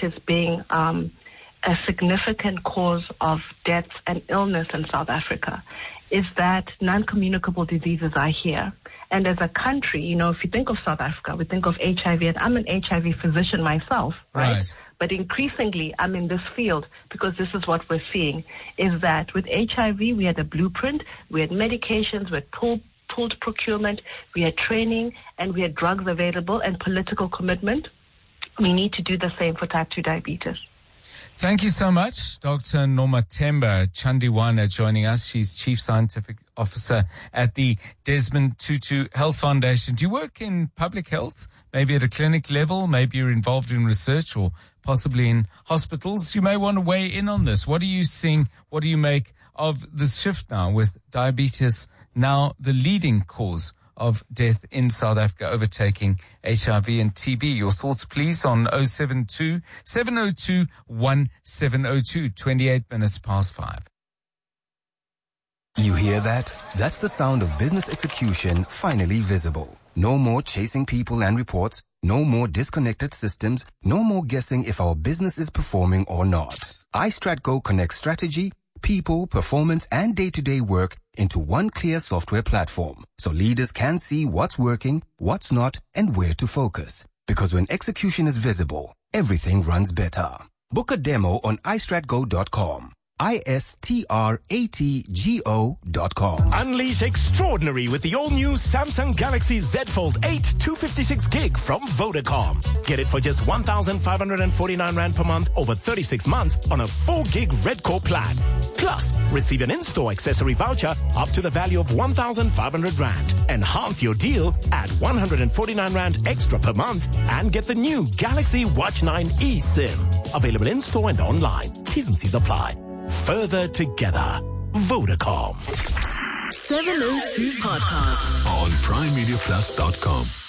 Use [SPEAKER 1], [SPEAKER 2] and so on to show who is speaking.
[SPEAKER 1] diabetes being a significant cause of deaths and illness in South Africa is that non-communicable diseases are here. And as a country, if you think of South Africa, we think of HIV, and I'm an HIV physician myself, right? But increasingly, I'm in this field because this is what we're seeing, is that with HIV, we had a blueprint, we had medications, we had pooled procurement, we had training, and we had drugs available and political commitment. We need to do the same for type 2 diabetes.
[SPEAKER 2] Thank you so much, Dr. Nomathemba Chandiwana, joining us. She's Chief Scientific Officer at the Desmond Tutu Health Foundation. Do you work in public health, maybe at a clinic level? Maybe you're involved in research or possibly in hospitals. You may want to weigh in on this. What are you seeing? What do you make of this shift now with diabetes now the leading cause of death in South Africa, overtaking HIV and TB? Your thoughts, please, on 072 702 1702, 28 minutes past 5.
[SPEAKER 3] You hear that? That's the sound of business execution finally visible. No more chasing people and reports. No more disconnected systems. No more guessing if our business is performing or not. iStratGo connects strategy, people, performance, and day-to-day work into one clear software platform, so leaders can see what's working, what's not, and where to focus. Because when execution is visible, everything runs better. Book a demo on iStratGo.com. iStratGo.com.
[SPEAKER 4] Unleash extraordinary with the all-new Samsung Galaxy Z Fold 8 256 gig from Vodacom. Get it for just 1,549 Rand per month over 36 months on a 4 gig Red Core plan. Plus, receive an in-store accessory voucher up to the value of 1,500 Rand. Enhance your deal at 149 Rand extra per month and get the new Galaxy Watch 9 eSIM. Available in-store and online. T's and C's apply. Further together. Vodacom.
[SPEAKER 5] 702 Podcast.
[SPEAKER 6] On PrimeMediaPlus.com.